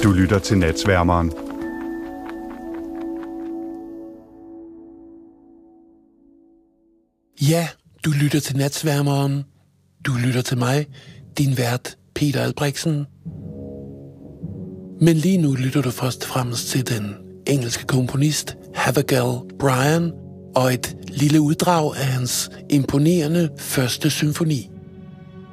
Du lytter til Natsværmeren. Ja, du lytter til Natsværmeren. Du lytter til mig, din vært Peter Albrechtsen. Men lige nu lytter du først og fremmest til den engelske komponist Havergal Brian og et lille uddrag af hans imponerende første symfoni.